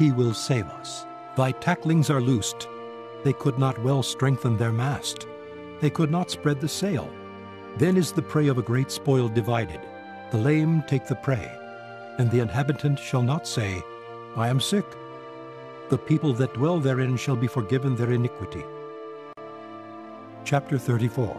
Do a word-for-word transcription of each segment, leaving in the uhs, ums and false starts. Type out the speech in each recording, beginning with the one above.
He will save us. Thy tacklings are loosed. They could not well strengthen their mast. They could not spread the sail. Then is the prey of a great spoil divided. The lame take the prey, and the inhabitant shall not say, I am sick. The people that dwell therein shall be forgiven their iniquity. Chapter thirty-four.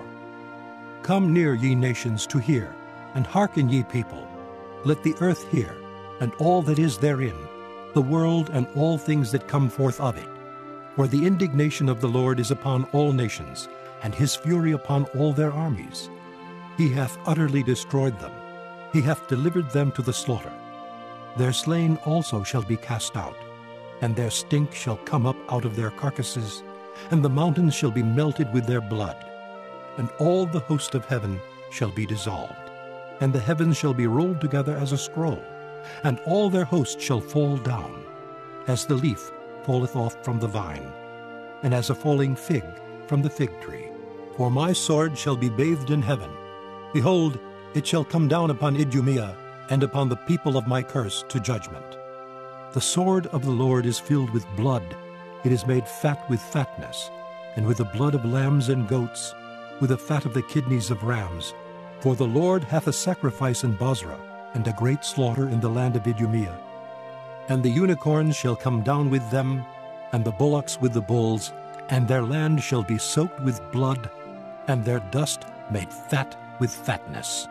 Come near, ye nations, to hear, and hearken, ye people. Let the earth hear, and all that is therein, the world and all things that come forth of it. For the indignation of the Lord is upon all nations, and his fury upon all their armies. He hath utterly destroyed them. He hath delivered them to the slaughter. Their slain also shall be cast out, and their stink shall come up out of their carcasses, and the mountains shall be melted with their blood. And all the host of heaven shall be dissolved, and the heavens shall be rolled together as a scroll, and all their host shall fall down, as the leaf falleth off from the vine, and as a falling fig from the fig tree. For my sword shall be bathed in heaven. Behold, it shall come down upon Idumea, and upon the people of my curse to judgment. The sword of the Lord is filled with blood. It is made fat with fatness, and with the blood of lambs and goats, with the fat of the kidneys of rams. For the Lord hath a sacrifice in Bozrah, and a great slaughter in the land of Idumea. And the unicorns shall come down with them, and the bullocks with the bulls, and their land shall be soaked with blood, and their dust made fat with fatness.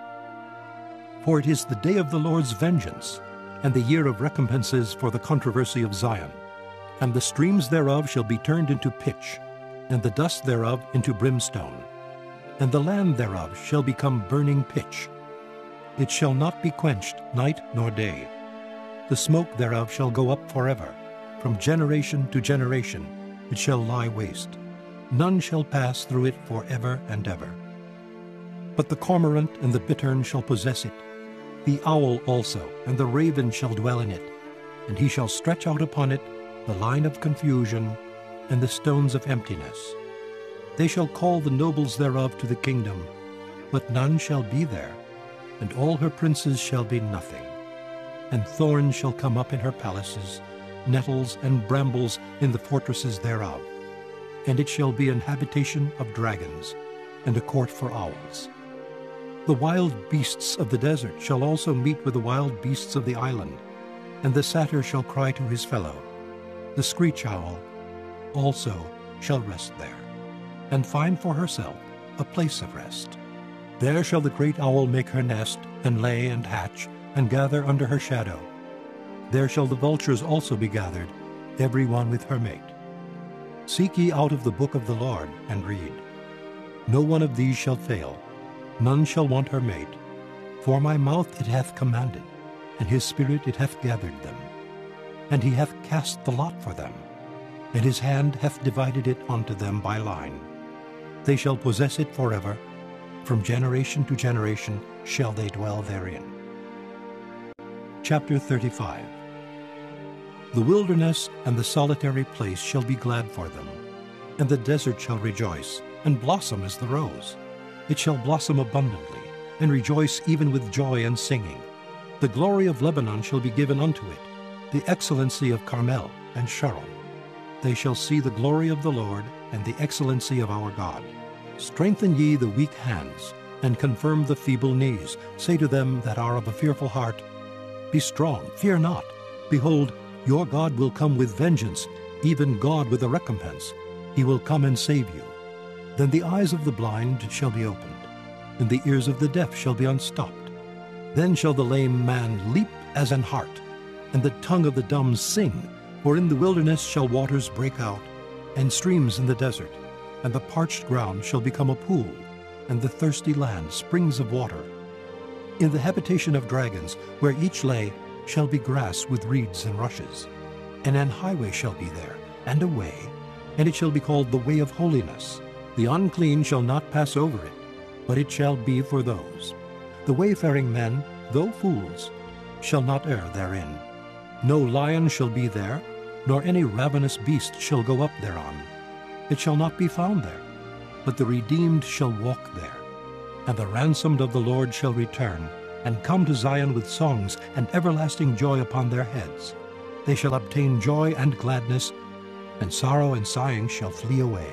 For it is the day of the Lord's vengeance, and the year of recompenses for the controversy of Zion. And the streams thereof shall be turned into pitch, and the dust thereof into brimstone. And the land thereof shall become burning pitch. It shall not be quenched night nor day. The smoke thereof shall go up forever. From generation to generation it shall lie waste. None shall pass through it forever and ever. But the cormorant and the bittern shall possess it, the owl also, and the raven shall dwell in it, and he shall stretch out upon it the line of confusion and the stones of emptiness. They shall call the nobles thereof to the kingdom, but none shall be there, and all her princes shall be nothing. And thorns shall come up in her palaces, nettles and brambles in the fortresses thereof. And it shall be an habitation of dragons, and a court for owls. The wild beasts of the desert shall also meet with the wild beasts of the island, and the satyr shall cry to his fellow. The screech owl also shall rest there, and find for herself a place of rest. There shall the great owl make her nest, and lay and hatch, and gather under her shadow. There shall the vultures also be gathered, every one with her mate. Seek ye out of the book of the Lord, and read. No one of these shall fail, none shall want her mate. For my mouth it hath commanded, and his spirit it hath gathered them. And he hath cast the lot for them, and his hand hath divided it unto them by line. They shall possess it forever, from generation to generation shall they dwell therein. Chapter thirty-five. The wilderness and the solitary place shall be glad for them, and the desert shall rejoice, and blossom as the rose. It shall blossom abundantly, and rejoice even with joy and singing. The glory of Lebanon shall be given unto it, the excellency of Carmel and Sharon. They shall see the glory of the Lord, and the excellency of our God. Strengthen ye the weak hands, and confirm the feeble knees. Say to them that are of a fearful heart, Be strong, fear not. Behold, your God will come with vengeance, even God with a recompense. He will come and save you. Then the eyes of the blind shall be opened, and the ears of the deaf shall be unstopped. Then shall the lame man leap as an hart, and the tongue of the dumb sing. For in the wilderness shall waters break out, and streams in the desert, and the parched ground shall become a pool, and the thirsty land springs of water. In the habitation of dragons, where each lay, shall be grass with reeds and rushes. And an highway shall be there, and a way, and it shall be called the way of holiness. The unclean shall not pass over it, but it shall be for those. The wayfaring men, though fools, shall not err therein. No lion shall be there, nor any ravenous beast shall go up thereon. It shall not be found there, but the redeemed shall walk there. And the ransomed of the Lord shall return, and come to Zion with songs and everlasting joy upon their heads. they shall obtain joy and gladness, and sorrow and sighing shall flee away.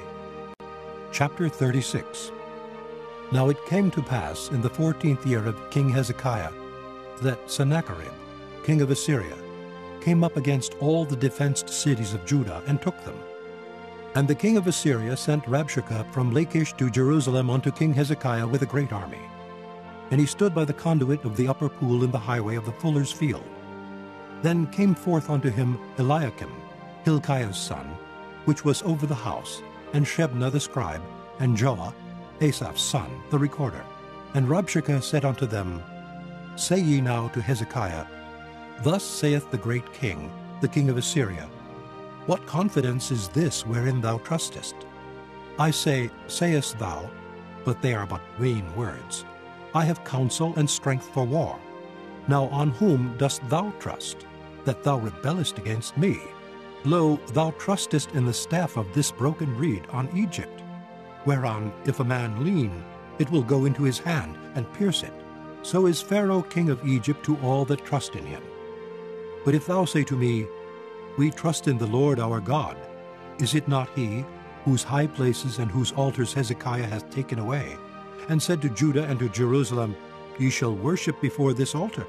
Chapter thirty-six. Now it came to pass in the fourteenth year of King Hezekiah that Sennacherib, king of Assyria, came up against all the defenced cities of Judah and took them. And the king of Assyria sent Rabshakeh from Lachish to Jerusalem unto King Hezekiah with a great army. And he stood by the conduit of the upper pool in the highway of the fuller's field. Then came forth unto him Eliakim, Hilkiah's son, which was over the house, and Shebna the scribe, and Joah, Asaph's son, the recorder. And Rabshakeh said unto them, Say ye now to Hezekiah, Thus saith the great king, the king of Assyria, What confidence is this wherein thou trustest? I say, sayest thou, but they are but vain words. I have counsel and strength for war. Now on whom dost thou trust, that thou rebellest against me? Lo, thou trustest in the staff of this broken reed on Egypt, whereon if a man lean, it will go into his hand and pierce it. So is Pharaoh king of Egypt to all that trust in him. But if thou say to me, We trust in the Lord our God, is it not he, whose high places and whose altars Hezekiah hath taken away, and said to Judah and to Jerusalem, Ye shall worship before this altar?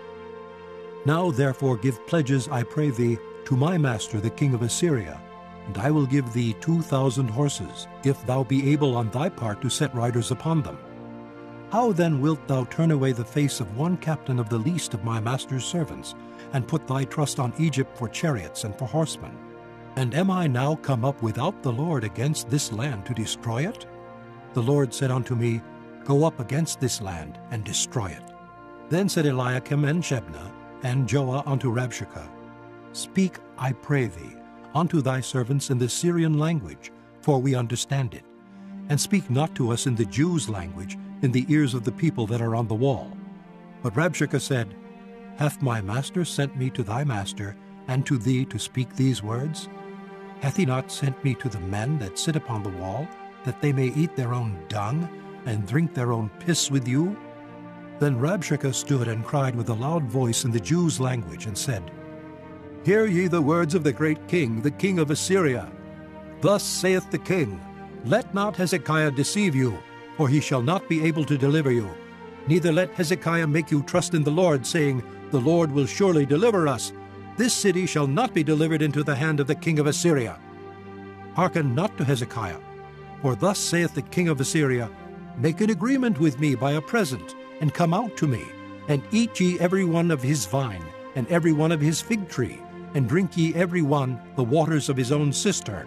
Now therefore give pledges, I pray thee, to my master the king of Assyria, and I will give thee two thousand horses, if thou be able on thy part to set riders upon them. How then wilt thou turn away the face of one captain of the least of my master's servants, and put thy trust on Egypt for chariots and for horsemen? And am I now come up without the Lord against this land to destroy it? The Lord said unto me, Go up against this land, and destroy it. Then said Eliakim and Shebna, and Joah unto Rabshakeh, Speak, I pray thee, unto thy servants in the Syrian language, for we understand it, and speak not to us in the Jews' language, in the ears of the people that are on the wall. But Rabshakeh said, Hath my master sent me to thy master, and to thee to speak these words? Hath he not sent me to the men that sit upon the wall, that they may eat their own dung, and drink their own piss with you? Then Rabshakeh stood and cried with a loud voice in the Jews' language, and said, Hear ye the words of the great king, the king of Assyria. Thus saith the king, Let not Hezekiah deceive you, for he shall not be able to deliver you. Neither let Hezekiah make you trust in the Lord, saying, The Lord will surely deliver us. This city shall not be delivered into the hand of the king of Assyria. Hearken not to Hezekiah, for thus saith the king of Assyria, Make an agreement with me by a present, and come out to me, and eat ye every one of his vine, and every one of his fig tree, and drink ye every one the waters of his own cistern,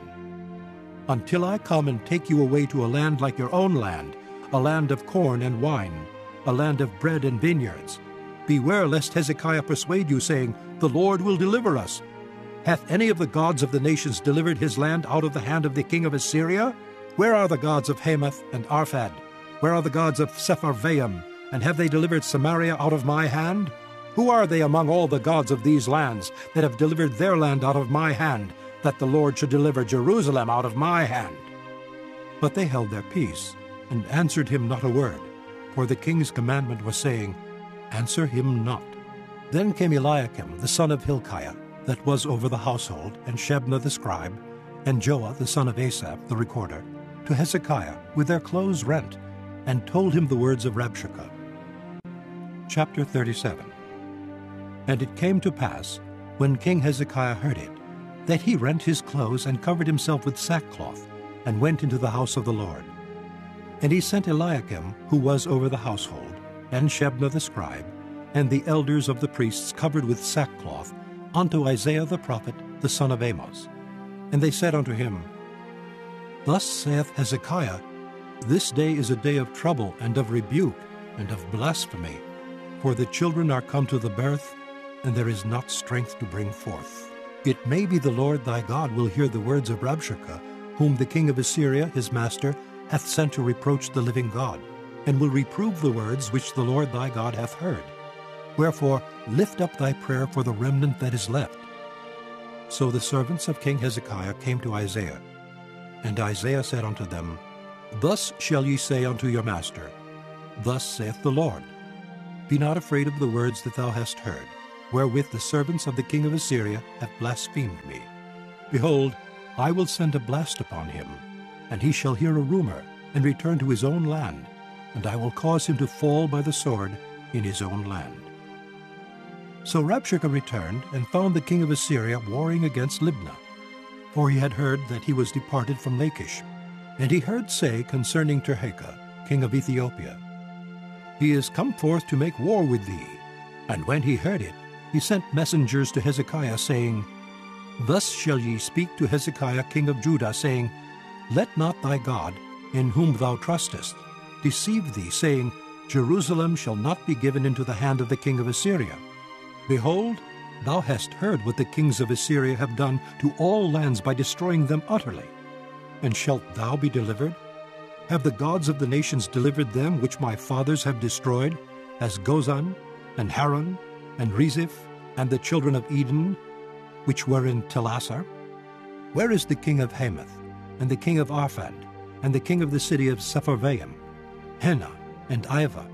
until I come and take you away to a land like your own land, a land of corn and wine, a land of bread and vineyards. Beware lest Hezekiah persuade you, saying, The Lord will deliver us. Hath any of the gods of the nations delivered his land out of the hand of the king of Assyria? Where are the gods of Hamath and Arphad? Where are the gods of Sepharvaim? And have they delivered Samaria out of my hand? Who are they among all the gods of these lands that have delivered their land out of my hand, that the Lord should deliver Jerusalem out of my hand? But they held their peace, and answered him not a word, for the king's commandment was saying, Answer him not. Then came Eliakim, the son of Hilkiah, that was over the household, and Shebna the scribe, and Joah the son of Asaph the recorder, to Hezekiah with their clothes rent, and told him the words of Rabshakeh. Chapter thirty-seven. And it came to pass, when King Hezekiah heard it, that he rent his clothes and covered himself with sackcloth, and went into the house of the Lord. And he sent Eliakim, who was over the household, and Shebna the scribe, and the elders of the priests covered with sackcloth, unto Isaiah the prophet, the son of Amoz. And they said unto him, Thus saith Hezekiah, This day is a day of trouble, and of rebuke, and of blasphemy, for the children are come to the birth, and there is not strength to bring forth. It may be the Lord thy God will hear the words of Rabshakeh, whom the king of Assyria, his master, hath sent to reproach the living God, and will reprove the words which the Lord thy God hath heard. Wherefore lift up thy prayer for the remnant that is left. So the servants of King Hezekiah came to Isaiah. And Isaiah said unto them, Thus shall ye say unto your master, Thus saith the Lord, Be not afraid of the words that thou hast heard, wherewith the servants of the king of Assyria have blasphemed me. Behold, I will send a blast upon him, and he shall hear a rumor, and return to his own land, and I will cause him to fall by the sword in his own land. So Rabshakeh returned, and found the king of Assyria warring against Libnah, for he had heard that he was departed from Lachish. And he heard say concerning Tirhakah, king of Ethiopia, He is come forth to make war with thee. And when he heard it, he sent messengers to Hezekiah, saying, Thus shall ye speak to Hezekiah king of Judah, saying, Let not thy God, in whom thou trustest, deceive thee, saying, Jerusalem shall not be given into the hand of the king of Assyria. Behold, thou hast heard what the kings of Assyria have done to all lands by destroying them utterly. And shalt thou be delivered? Have the gods of the nations delivered them which my fathers have destroyed, as Gozan, and Haran, and Rezeph, and the children of Eden, which were in Telassar? Where is the king of Hamath, and the king of Arphad, and the king of the city of Sepharvaim, Hena, and Ivah?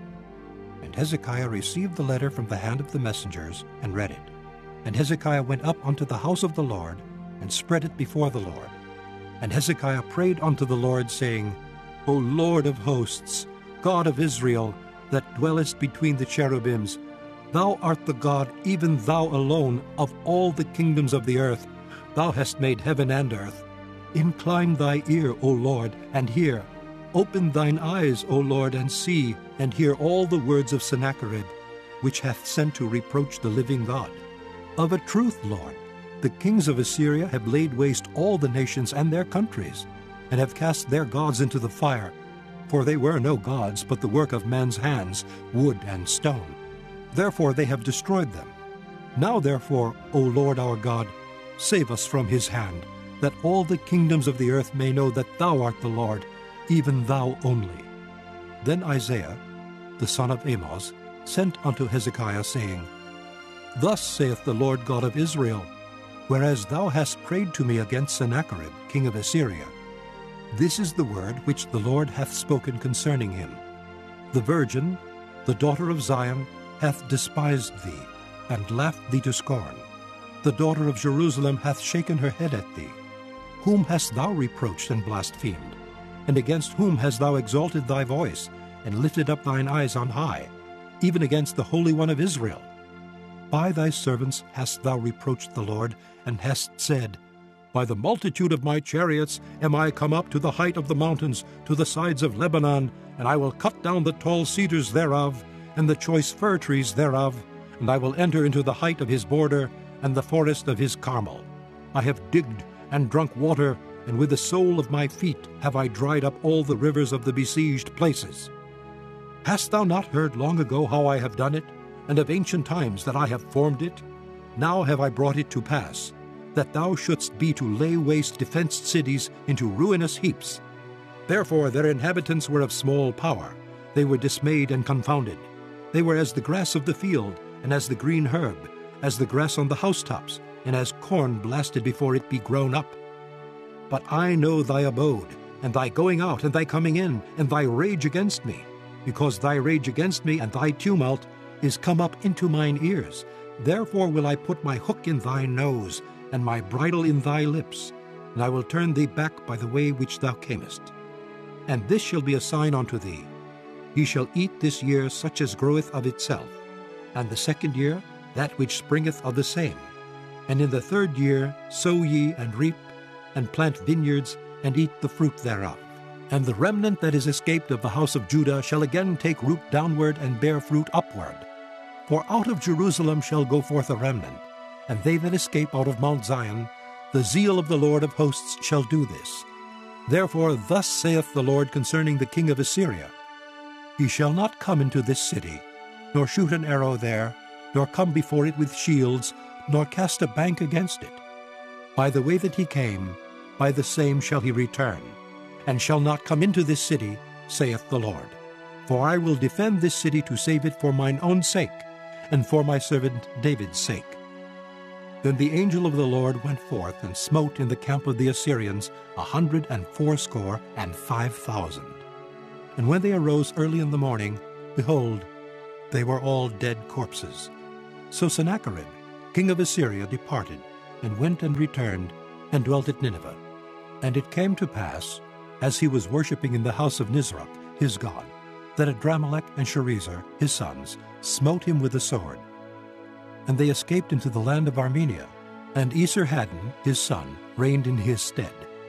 And Hezekiah received the letter from the hand of the messengers, and read it. And Hezekiah went up unto the house of the Lord, and spread it before the Lord. And Hezekiah prayed unto the Lord, saying, O Lord of hosts, God of Israel, that dwellest between the cherubims, thou art the God, even thou alone, of all the kingdoms of the earth. Thou hast made heaven and earth. Incline thy ear, O Lord, and hear. Open thine eyes, O Lord, and see, and hear all the words of Sennacherib, which hath sent to reproach the living God. Of a truth, Lord, the kings of Assyria have laid waste all the nations and their countries, and have cast their gods into the fire, for they were no gods, but the work of men's hands, wood and stone. Therefore they have destroyed them. Now therefore, O Lord our God, save us from his hand, that all the kingdoms of the earth may know that thou art the Lord, even thou only. Then Isaiah, the son of Amoz, sent unto Hezekiah, saying, Thus saith the Lord God of Israel, Whereas thou hast prayed to me against Sennacherib, king of Assyria, this is the word which the Lord hath spoken concerning him. The virgin, the daughter of Zion, hath despised thee, and laughed thee to scorn. The daughter of Jerusalem hath shaken her head at thee. Whom hast thou reproached and blasphemed? And against whom hast thou exalted thy voice, and lifted up thine eyes on high, even against the Holy One of Israel? By thy servants hast thou reproached the Lord, and hast said, By the multitude of my chariots am I come up to the height of the mountains, to the sides of Lebanon, and I will cut down the tall cedars thereof, and the choice fir trees thereof, and I will enter into the height of his border, and the forest of his Carmel. I have digged and drunk water, and with the sole of my feet have I dried up all the rivers of the besieged places. Hast thou not heard long ago how I have done it, and of ancient times that I have formed it? Now have I brought it to pass, that thou shouldst be to lay waste defenced cities into ruinous heaps. Therefore their inhabitants were of small power. They were dismayed and confounded. They were as the grass of the field, and as the green herb, as the grass on the housetops, and as corn blasted before it be grown up. But I know thy abode, and thy going out, and thy coming in, and thy rage against me, because thy rage against me and thy tumult is come up into mine ears. Therefore will I put my hook in thy nose, and my bridle in thy lips, and I will turn thee back by the way which thou camest. And this shall be a sign unto thee. Ye shall eat this year such as groweth of itself, and the second year that which springeth of the same. And in the third year sow ye and reap, and plant vineyards, and eat the fruit thereof. And the remnant that is escaped of the house of Judah shall again take root downward and bear fruit upward. For out of Jerusalem shall go forth a remnant, and they that escape out of Mount Zion, the zeal of the Lord of hosts shall do this. Therefore thus saith the Lord concerning the king of Assyria, He shall not come into this city, nor shoot an arrow there, nor come before it with shields, nor cast a bank against it. By the way that he came, by the same shall he return, and shall not come into this city, saith the Lord. For I will defend this city to save it for mine own sake, and for my servant David's sake. Then the angel of the Lord went forth and smote in the camp of the Assyrians a hundred and fourscore and five thousand. And when they arose early in the morning, behold, they were all dead corpses. So Sennacherib, king of Assyria, departed, and went and returned, and dwelt at Nineveh. And it came to pass, as he was worshipping in the house of Nisroch, his god, that Adramelech and Sharezer, his sons, smote him with the sword. And they escaped into the land of Armenia, and Esarhaddon, his son, reigned in his stead.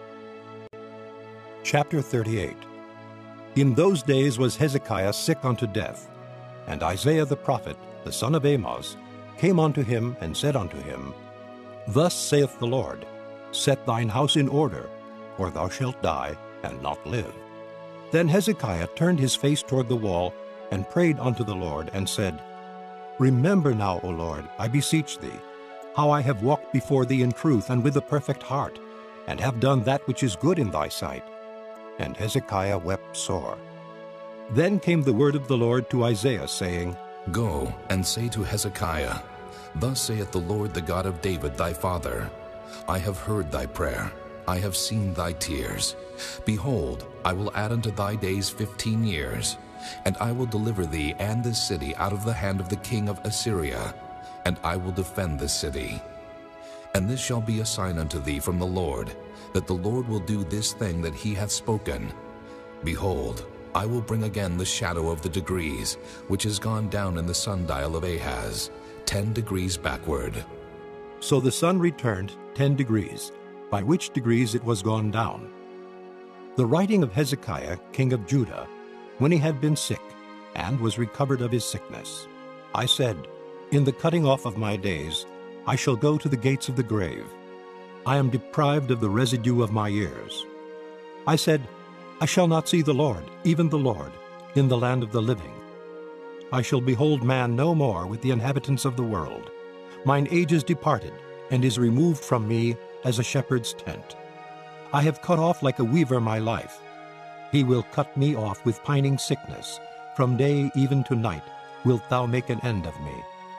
Chapter thirty-eight. In those days was Hezekiah sick unto death, and Isaiah the prophet, the son of Amoz, came unto him and said unto him, Thus saith the Lord, Set thine house in order, or thou shalt die and not live. Then Hezekiah turned his face toward the wall, and prayed unto the Lord, and said, Remember now, O Lord, I beseech thee, how I have walked before thee in truth and with a perfect heart, and have done that which is good in thy sight. And Hezekiah wept sore. Then came the word of the Lord to Isaiah, saying, Go and say to Hezekiah, Thus saith the Lord, the God of David thy father, I have heard thy prayer, I have seen thy tears. Behold, I will add unto thy days fifteen years, and I will deliver thee and this city out of the hand of the king of Assyria, and I will defend this city. And this shall be a sign unto thee from the Lord, that the Lord will do this thing that he hath spoken. Behold, I will bring again the shadow of the degrees, which is gone down in the sundial of Ahaz, ten degrees backward. So the sun returned ten degrees, by which degrees it was gone down. The writing of Hezekiah, king of Judah, when he had been sick, and was recovered of his sickness. I said, In the cutting off of my days, I shall go to the gates of the grave. I am deprived of the residue of my years. I said, I shall not see the Lord, even the Lord, in the land of the living. I shall behold man no more with the inhabitants of the world. Mine age is departed, and is removed from me as a shepherd's tent. I have cut off like a weaver my life. He will cut me off with pining sickness. From day even to night wilt thou make an end of me.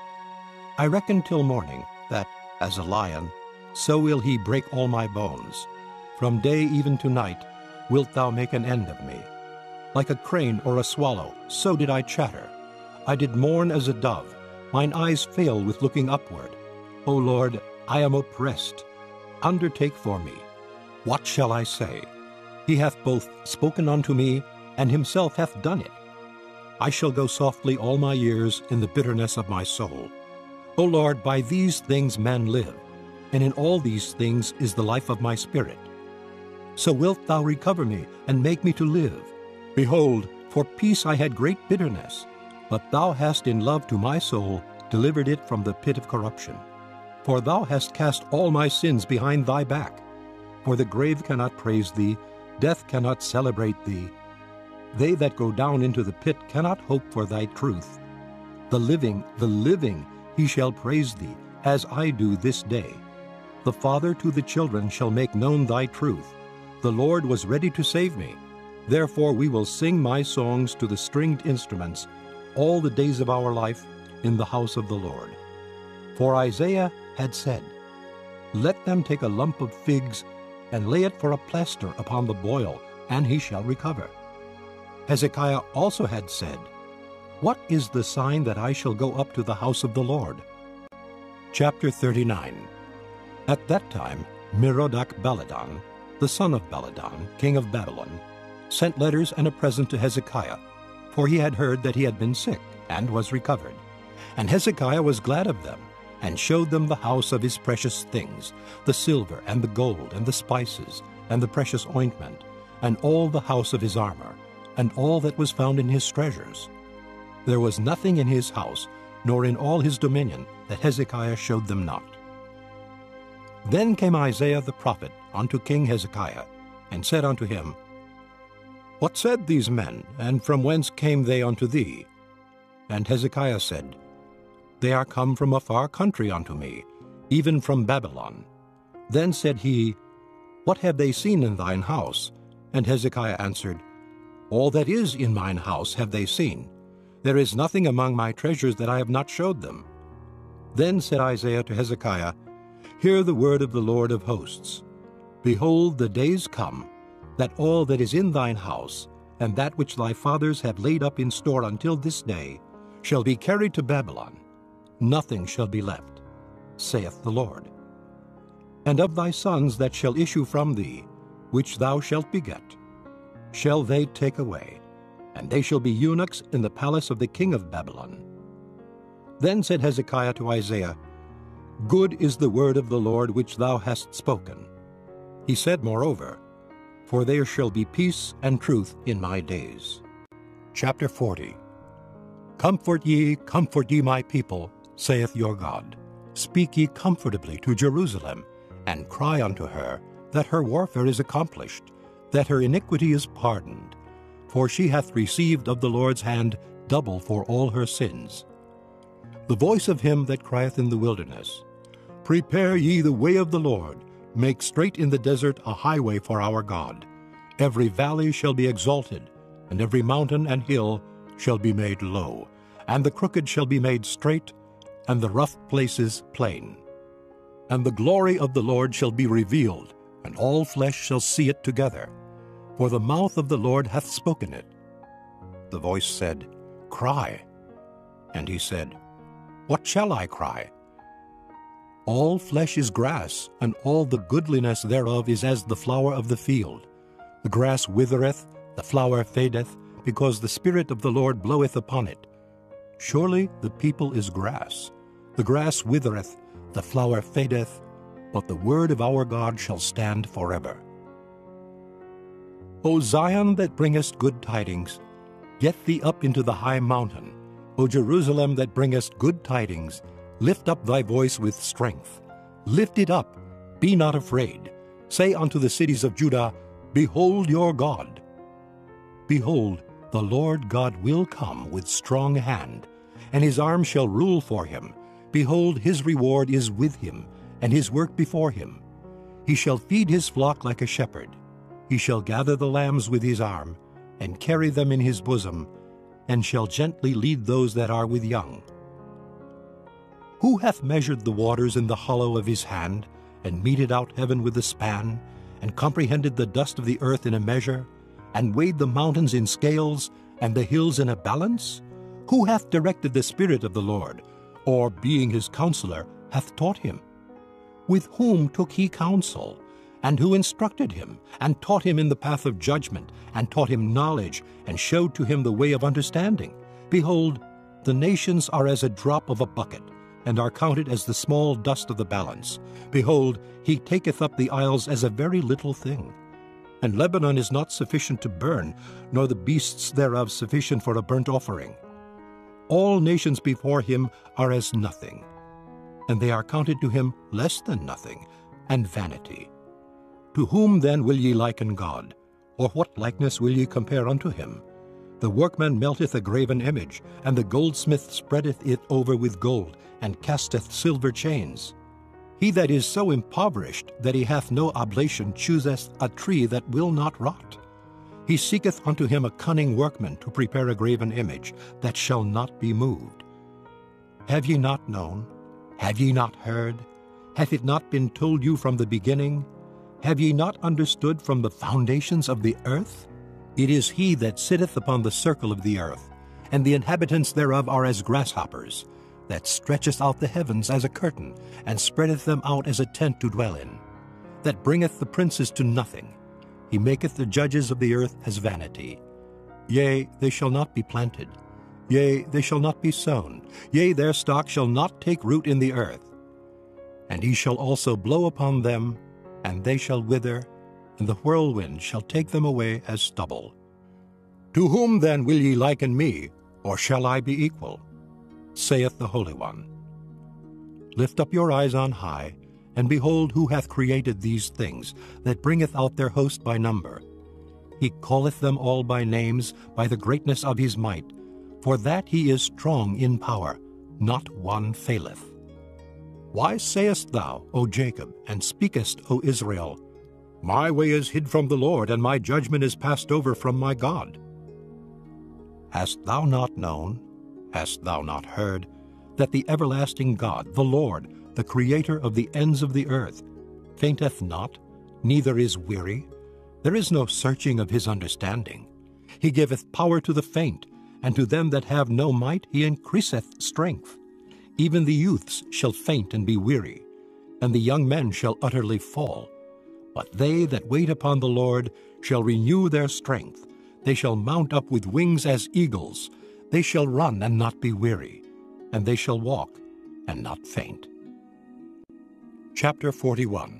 I reckon till morning, that, as a lion, so will he break all my bones. From day even to night wilt thou make an end of me. Like a crane or a swallow, so did I chatter. I did mourn as a dove. Mine eyes fail with looking upward. O Lord, I am oppressed. Undertake for me. What shall I say? He hath both spoken unto me, and himself hath done it. I shall go softly all my years in the bitterness of my soul. O Lord, by these things men live, and in all these things is the life of my spirit. So wilt thou recover me, and make me to live. Behold, for peace I had great bitterness, but thou hast in love to my soul delivered it from the pit of corruption. For thou hast cast all my sins behind thy back. For the grave cannot praise thee, death cannot celebrate thee. They that go down into the pit cannot hope for thy truth. The living, the living, he shall praise thee, as I do this day. The father to the children shall make known thy truth. The Lord was ready to save me. Therefore we will sing my songs to the stringed instruments all the days of our life in the house of the Lord. For Isaiah had said, Let them take a lump of figs and lay it for a plaster upon the boil, and he shall recover. Hezekiah also had said, What is the sign that I shall go up to the house of the Lord? Chapter thirty-nine. At that time Merodach-Baladan, the son of Baladan, king of Babylon, sent letters and a present to Hezekiah, for he had heard that he had been sick, and was recovered. And Hezekiah was glad of them, and showed them the house of his precious things, the silver, and the gold, and the spices, and the precious ointment, and all the house of his armor, and all that was found in his treasures. There was nothing in his house, nor in all his dominion, that Hezekiah showed them not. Then came Isaiah the prophet unto King Hezekiah, and said unto him, What said these men, and from whence came they unto thee? And Hezekiah said, They are come from a far country unto me, even from Babylon. Then said he, What have they seen in thine house? And Hezekiah answered, All that is in mine house have they seen. There is nothing among my treasures that I have not showed them. Then said Isaiah to Hezekiah, Hear the word of the Lord of hosts. Behold, the days come, that all that is in thine house, and that which thy fathers have laid up in store until this day, shall be carried to Babylon. nothing shall be left, saith the Lord. And of thy sons that shall issue from thee, which thou shalt beget, shall they take away, and they shall be eunuchs in the palace of the king of Babylon. Then said Hezekiah to Isaiah, Good is the word of the Lord which thou hast spoken. He said moreover, For there shall be peace and truth in my days. Chapter forty. Comfort ye, comfort ye my people, saith your God. Speak ye comfortably to Jerusalem, and cry unto her, that her warfare is accomplished, that her iniquity is pardoned. For she hath received of the Lord's hand double for all her sins. The voice of him that crieth in the wilderness, Prepare ye the way of the Lord, make straight in the desert a highway for our God. Every valley shall be exalted, and every mountain and hill shall be made low, and the crooked shall be made straight, and the rough places plain. And the glory of the Lord shall be revealed, and all flesh shall see it together, for the mouth of the Lord hath spoken it. The voice said, Cry. And he said, What shall I cry? All flesh is grass, and all the goodliness thereof is as the flower of the field. The grass withereth, the flower fadeth, because the Spirit of the Lord bloweth upon it. Surely the people is grass. The grass withereth, the flower fadeth, but the word of our God shall stand forever. O Zion that bringest good tidings, get thee up into the high mountain. O Jerusalem that bringest good tidings, lift up thy voice with strength. Lift it up, be not afraid. Say unto the cities of Judah, Behold your God. Behold, the Lord God will come with strong hand, and his arm shall rule for him. Behold, his reward is with him, and his work before him. He shall feed his flock like a shepherd. He shall gather the lambs with his arm, and carry them in his bosom, and shall gently lead those that are with young. Who hath measured the waters in the hollow of his hand, and meted out heaven with a span, and comprehended the dust of the earth in a measure, and weighed the mountains in scales, and the hills in a balance? Who hath directed the Spirit of the Lord, or, being his counselor, hath taught him? With whom took he counsel? And who instructed him, and taught him in the path of judgment, and taught him knowledge, and showed to him the way of understanding? Behold, the nations are as a drop of a bucket, and are counted as the small dust of the balance. Behold, he taketh up the isles as a very little thing. And Lebanon is not sufficient to burn, nor the beasts thereof sufficient for a burnt offering. All nations before him are as nothing, and they are counted to him less than nothing, and vanity. To whom then will ye liken God? Or what likeness will ye compare unto him? The workman melteth a graven image, and the goldsmith spreadeth it over with gold, and casteth silver chains. He that is so impoverished that he hath no oblation chooseth a tree that will not rot. He seeketh unto him a cunning workman to prepare a graven image that shall not be moved. Have ye not known? Have ye not heard? Hath it not been told you from the beginning? Have ye not understood from the foundations of the earth? It is he that sitteth upon the circle of the earth, and the inhabitants thereof are as grasshoppers, that stretcheth out the heavens as a curtain, and spreadeth them out as a tent to dwell in, that bringeth the princes to nothing. He maketh the judges of the earth as vanity. Yea, they shall not be planted. Yea, they shall not be sown. Yea, their stock shall not take root in the earth. And he shall also blow upon them, and they shall wither, and the whirlwind shall take them away as stubble. To whom then will ye liken me, or shall I be equal? Saith the Holy One. Lift up your eyes on high, and behold who hath created these things, that bringeth out their host by number. He calleth them all by names, by the greatness of his might. For that he is strong in power, not one faileth. Why sayest thou, O Jacob, and speakest, O Israel, My way is hid from the Lord, and my judgment is passed over from my God? Hast thou not known, hast thou not heard, that the everlasting God, the Lord, the Creator of the ends of the earth, fainteth not, neither is weary? There is no searching of his understanding. He giveth power to the faint, and to them that have no might he increaseth strength. Even the youths shall faint and be weary, and the young men shall utterly fall. But they that wait upon the Lord shall renew their strength. They shall mount up with wings as eagles. They shall run and not be weary, and they shall walk and not faint. Chapter forty-one.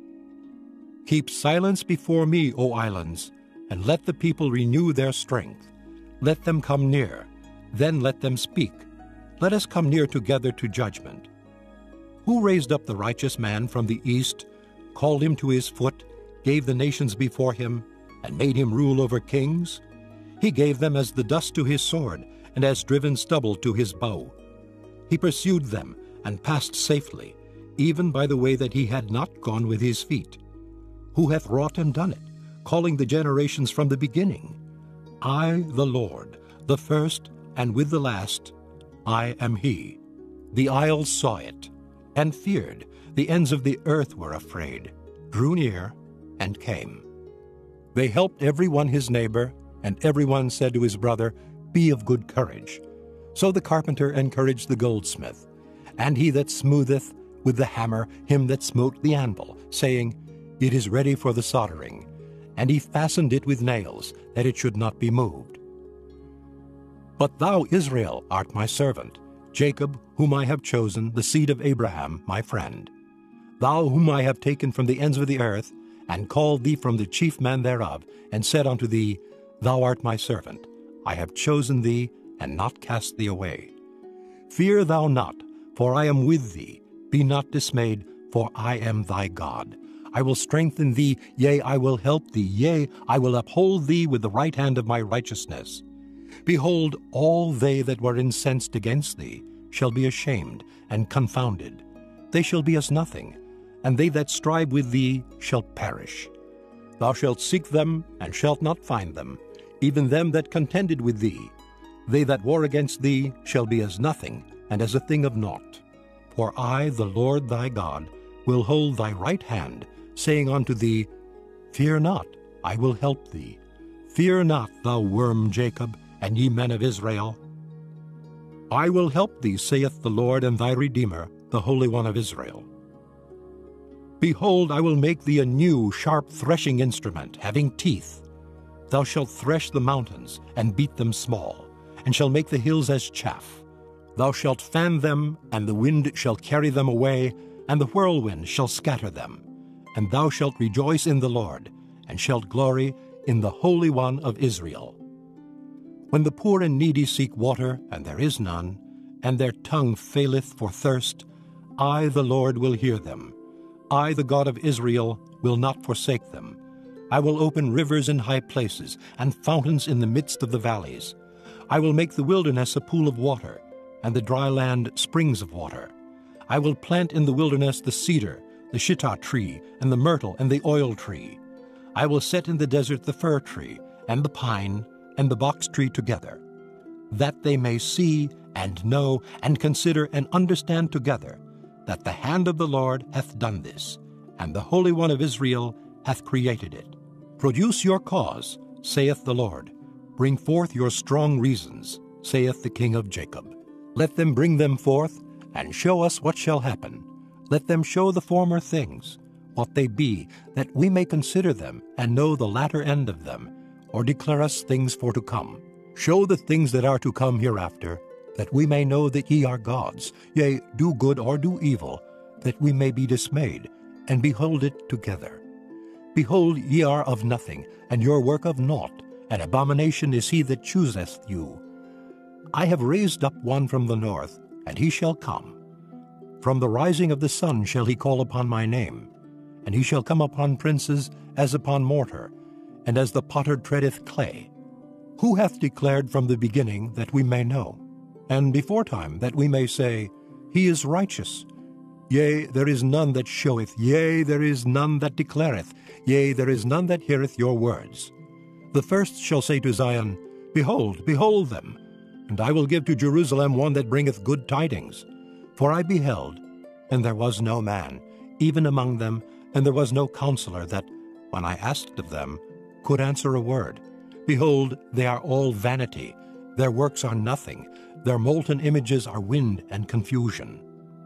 Keep silence before me, O islands, and let the people renew their strength. Let them come near, then let them speak. Let us come near together to judgment. Who raised up the righteous man from the east, called him to his foot, gave the nations before him, and made him rule over kings? He gave them as the dust to his sword, and as driven stubble to his bow. He pursued them, and passed safely, even by the way that he had not gone with his feet. Who hath wrought and done it, calling the generations from the beginning? I, the Lord, the first, and with the last, I am he. The isles saw it, and feared. The ends of the earth were afraid, drew near, and came. They helped every one his neighbor, and every one said to his brother, Be of good courage. So the carpenter encouraged the goldsmith, and he that smootheth with the hammer him that smote the anvil, saying, It is ready for the soldering. And he fastened it with nails, that it should not be moved. But thou, Israel, art my servant, Jacob, whom I have chosen, the seed of Abraham, my friend. Thou whom I have taken from the ends of the earth, and called thee from the chief man thereof, and said unto thee, Thou art my servant. I have chosen thee, and not cast thee away. Fear thou not, for I am with thee. Be not dismayed, for I am thy God. I will strengthen thee, yea, I will help thee, yea, I will uphold thee with the right hand of my righteousness. Behold, all they that were incensed against thee shall be ashamed and confounded. They shall be as nothing, and they that strive with thee shall perish. Thou shalt seek them, and shalt not find them, even them that contended with thee. They that war against thee shall be as nothing, and as a thing of naught. For I, the Lord thy God, will hold thy right hand, saying unto thee, Fear not, I will help thee. Fear not, thou worm Jacob, and ye men of Israel. I will help thee, saith the Lord, and thy Redeemer, the Holy One of Israel. Behold, I will make thee a new sharp threshing instrument, having teeth. Thou shalt thresh the mountains, and beat them small, and shall make the hills as chaff. Thou shalt fan them, and the wind shall carry them away, and the whirlwind shall scatter them. And thou shalt rejoice in the Lord, and shalt glory in the Holy One of Israel. When the poor and needy seek water, and there is none, and their tongue faileth for thirst, I, the Lord, will hear them. I, the God of Israel, will not forsake them. I will open rivers in high places, and fountains in the midst of the valleys. I will make the wilderness a pool of water, and the dry land springs of water. I will plant in the wilderness the cedar, the shittah tree, and the myrtle, and the oil tree. I will set in the desert the fir tree, and the pine, and the box tree together, that they may see, and know, and consider, and understand together, that the hand of the Lord hath done this, and the Holy One of Israel hath created it. Produce your cause, saith the Lord. Bring forth your strong reasons, saith the King of Jacob. Let them bring them forth, and show us what shall happen. Let them show the former things, what they be, that we may consider them, and know the latter end of them, or declare us things for to come. Show the things that are to come hereafter, that we may know that ye are gods, yea, do good or do evil, that we may be dismayed, and behold it together. Behold, ye are of nothing, and your work of naught, an abomination is he that chooseth you. I have raised up one from the north, and he shall come. From the rising of the sun shall he call upon my name, and he shall come upon princes as upon mortar, and as the potter treadeth clay. Who hath declared from the beginning that we may know, and beforetime that we may say, He is righteous? Yea, there is none that showeth, yea, there is none that declareth, yea, there is none that heareth your words. The first shall say to Zion, Behold, behold them, and I will give to Jerusalem one that bringeth good tidings. For I beheld, and there was no man, even among them, and there was no counselor that, when I asked of them, could answer a word. Behold, they are all vanity. Their works are nothing. Their molten images are wind and confusion.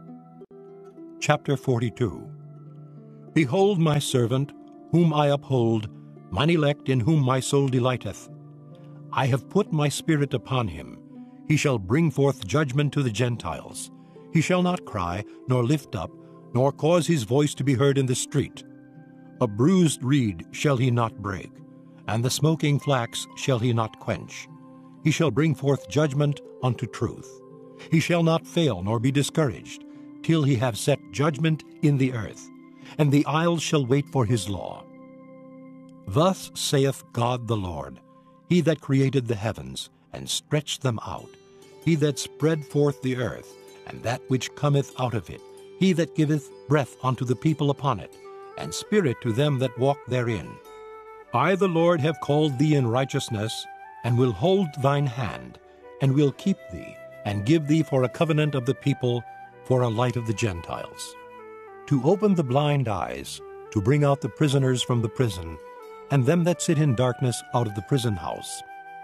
Chapter forty-two. Behold my servant, whom I uphold, mine elect in whom my soul delighteth. I have put my spirit upon him. He shall bring forth judgment to the Gentiles. He shall not cry, nor lift up, nor cause his voice to be heard in the street. A bruised reed shall he not break, and the smoking flax shall he not quench. He shall bring forth judgment unto truth. He shall not fail nor be discouraged, till he have set judgment in the earth, and the isles shall wait for his law. Thus saith God the Lord, He that created the heavens, and stretched them out, He that spread forth the earth, and that which cometh out of it, He that giveth breath unto the people upon it, and spirit to them that walk therein. I the Lord have called thee in righteousness, and will hold thine hand, and will keep thee, and give thee for a covenant of the people, for a light of the Gentiles. To open the blind eyes, to bring out the prisoners from the prison, and them that sit in darkness out of the prison house.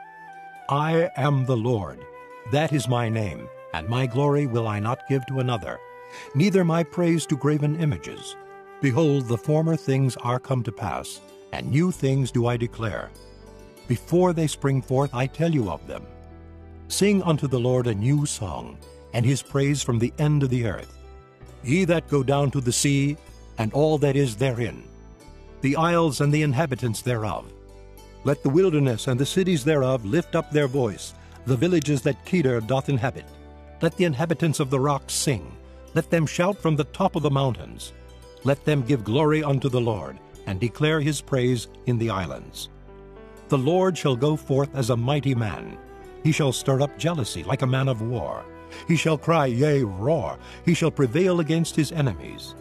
I am the Lord, that is my name, and my glory will I not give to another, neither my praise to graven images. Behold, the former things are come to pass, and new things do I declare. Before they spring forth I tell you of them. Sing unto the Lord a new song, and his praise from the end of the earth. Ye that go down to the sea, and all that is therein, the isles and the inhabitants thereof. Let the wilderness and the cities thereof lift up their voice, the villages that Kedar doth inhabit. Let the inhabitants of the rocks sing. Let them shout from the top of the mountains. Let them give glory unto the Lord, and declare his praise in the islands. The Lord shall go forth as a mighty man. He shall stir up jealousy like a man of war. He shall cry, yea, roar. He shall prevail against his enemies.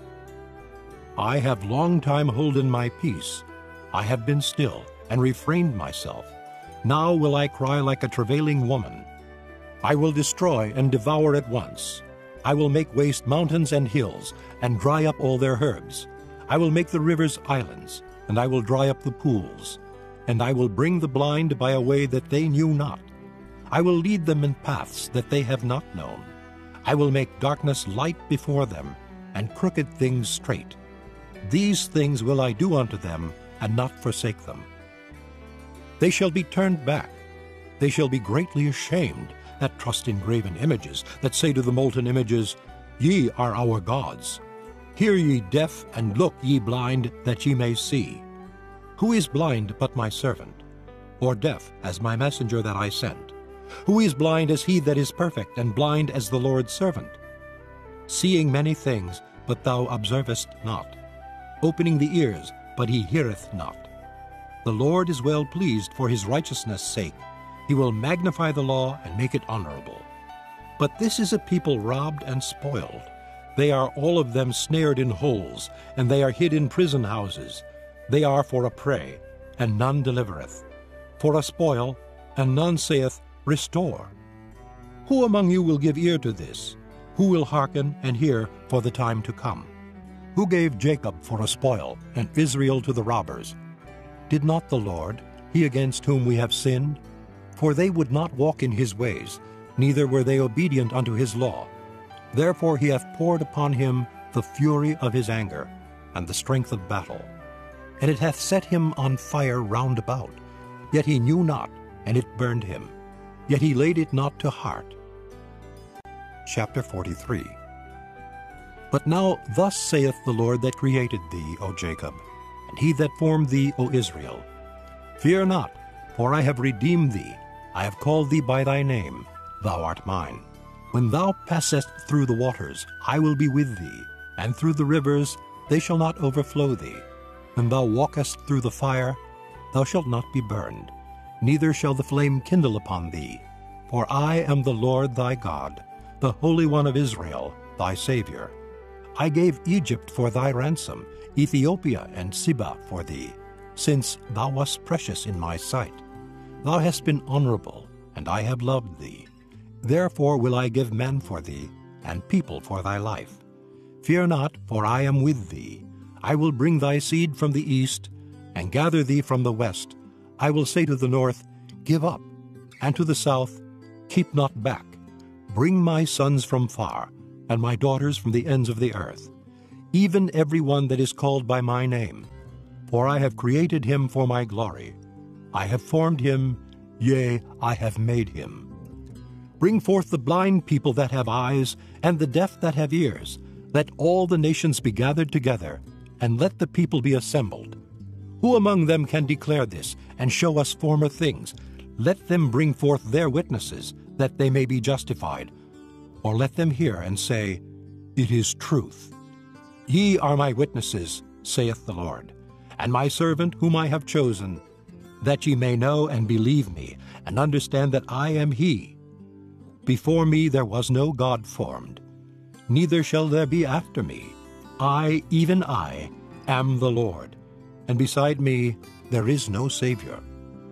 I have long time holden my peace. I have been still, and refrained myself. Now will I cry like a travailing woman. I will destroy and devour at once. I will make waste mountains and hills, and dry up all their herbs. I will make the rivers islands, and I will dry up the pools. And I will bring the blind by a way that they knew not. I will lead them in paths that they have not known. I will make darkness light before them, and crooked things straight. These things will I do unto them, and not forsake them. They shall be turned back. They shall be greatly ashamed, that trust in graven images, that say to the molten images, Ye are our gods. Hear ye deaf, and look ye blind, that ye may see. Who is blind but my servant? Or deaf as my messenger that I sent? Who is blind as he that is perfect, and blind as the Lord's servant? Seeing many things, but thou observest not. Opening the ears, but he heareth not. The Lord is well pleased for his righteousness' sake. He will magnify the law and make it honorable. But this is a people robbed and spoiled. They are all of them snared in holes, and they are hid in prison houses. They are for a prey, and none delivereth. For a spoil, and none saith, Restore. Who among you will give ear to this? Who will hearken and hear for the time to come? Who gave Jacob for a spoil, and Israel to the robbers? Did not the Lord, he against whom we have sinned? For they would not walk in his ways, neither were they obedient unto his law. Therefore he hath poured upon him the fury of his anger, and the strength of battle. And it hath set him on fire round about. Yet he knew not, and it burned him. Yet he laid it not to heart. Chapter forty-three. But now thus saith the Lord that created thee, O Jacob, and he that formed thee, O Israel. Fear not, for I have redeemed thee. I have called thee by thy name. Thou art mine. When thou passest through the waters, I will be with thee, and through the rivers, they shall not overflow thee. When thou walkest through the fire, thou shalt not be burned, neither shall the flame kindle upon thee. For I am the Lord thy God, the Holy One of Israel, thy Savior. I gave Egypt for thy ransom, Ethiopia and Seba for thee, since thou wast precious in my sight. Thou hast been honorable, and I have loved thee. Therefore will I give men for thee, and people for thy life. Fear not, for I am with thee. I will bring thy seed from the east, and gather thee from the west. I will say to the north, Give up, and to the south, Keep not back. Bring my sons from far, and my daughters from the ends of the earth, even every one that is called by my name. For I have created him for my glory. I have formed him, yea, I have made him. Bring forth the blind people that have eyes, and the deaf that have ears. Let all the nations be gathered together, and let the people be assembled. Who among them can declare this, and show us former things? Let them bring forth their witnesses, that they may be justified. Or let them hear and say, It is truth. Ye are my witnesses, saith the Lord, and my servant whom I have chosen, that ye may know and believe me, and understand that I am he. Before me there was no God formed, neither shall there be after me. I, even I, am the Lord, and beside me there is no Savior.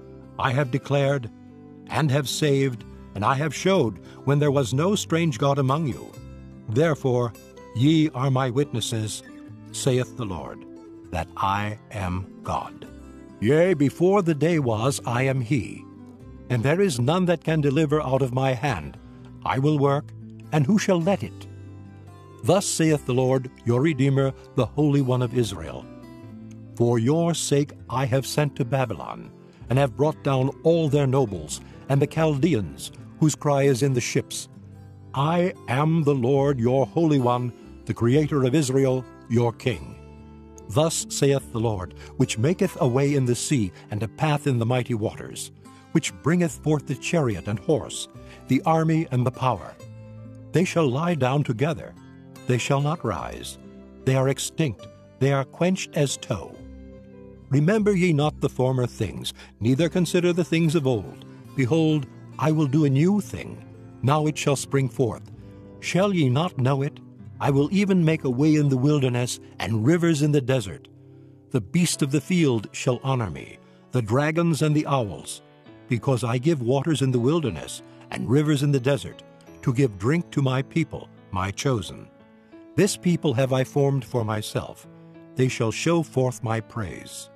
I have declared, and have saved, and I have showed, when there was no strange God among you. Therefore ye are my witnesses, saith the Lord, that I am God. Yea, before the day was, I am he, and there is none that can deliver out of my hand. I will work, and who shall let it? Thus saith the Lord, your Redeemer, the Holy One of Israel. For your sake I have sent to Babylon, and have brought down all their nobles, and the Chaldeans, whose cry is in the ships. I am the Lord your Holy One, the Creator of Israel, your King. Thus saith the Lord, which maketh a way in the sea, and a path in the mighty waters, which bringeth forth the chariot and horse, the army and the power. They shall lie down together, they shall not rise. They are extinct, they are quenched as tow. Remember ye not the former things, neither consider the things of old. Behold, I will do a new thing. Now it shall spring forth. Shall ye not know it? I will even make a way in the wilderness, and rivers in the desert. The beasts of the field shall honor me, the dragons and the owls, because I give waters in the wilderness, and rivers in the desert, to give drink to my people, my chosen. This people have I formed for myself. They shall show forth my praise.